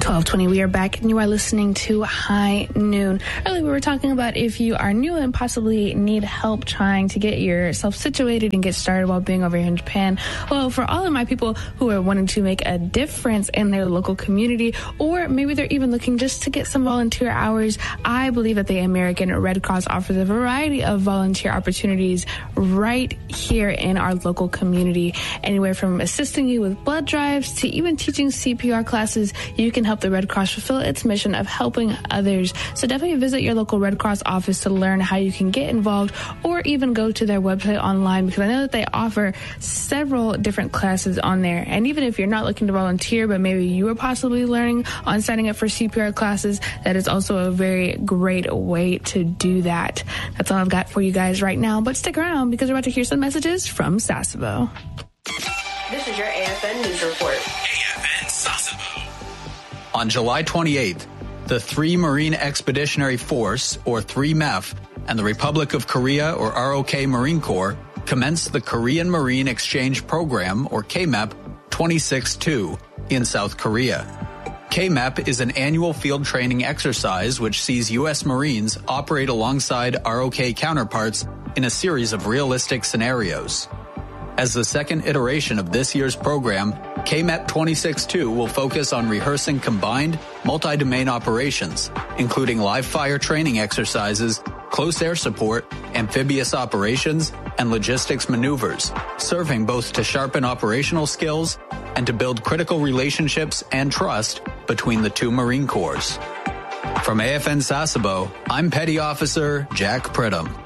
12:20. We are back, and you are listening to High Noon. Earlier, we were talking about if you are new and possibly need help trying to get yourself situated and get started while being over here in Japan. Well, for all of my people who are wanting to make a difference in their local community, or maybe they're even looking just to get some volunteer hours, I believe that the American Red Cross offers a variety of volunteer opportunities right here in our local community. Anywhere from assisting you with blood drives to even teaching CPR classes, you can help the Red Cross fulfill its mission of helping others. So definitely visit your local Red Cross office to learn how you can get involved, or even go to their website online, because I know that they offer several different classes on there. And even if you're not looking to volunteer, but maybe you are possibly learning on signing up for CPR classes, that is also a very great way to do that. That's all I've got for you guys right now, but stick around because we're about to hear some messages from Sasebo. This is your AFN News Report. AFN Sasebo. On July 28th, the 3 Marine Expeditionary Force, or 3MEF, and the Republic of Korea, or ROK Marine Corps, commenced the Korean Marine Exchange Program, or KMEP, 26-2 in South Korea. KMEP is an annual field training exercise which sees U.S. Marines operate alongside ROK counterparts in a series of realistic scenarios. As the second iteration of this year's program, KMEP 26-2 will focus on rehearsing combined multi-domain operations, including live-fire training exercises, close air support, amphibious operations, and logistics maneuvers, serving both to sharpen operational skills and to build critical relationships and trust between the two Marine Corps. From AFN Sasebo, I'm Petty Officer Jack Pridham.